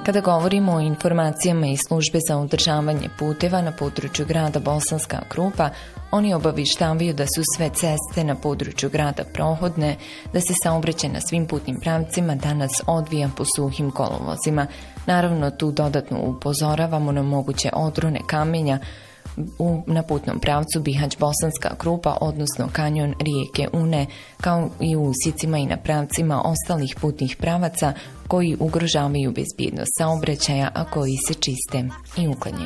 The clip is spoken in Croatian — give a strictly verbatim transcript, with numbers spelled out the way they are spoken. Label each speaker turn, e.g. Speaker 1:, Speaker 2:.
Speaker 1: Kada govorimo o informacijama iz službe za održavanje puteva na području grada Bosanska Krupa, oni obavištavaju da su sve ceste na području grada prohodne, da se saobraćaj na svim putnim pravcima danas odvija po suhim kolovozima. Naravno, tu dodatno upozoravamo na moguće odrone kamenja u, na putnom pravcu Bihać-Bosanska Krupa, odnosno kanjon rijeke Une, kao i u usjecima i na pravcima ostalih putnih pravaca koji ugrožavaju bezbjednost saobraćaja, a koji se čiste i uklanjaju.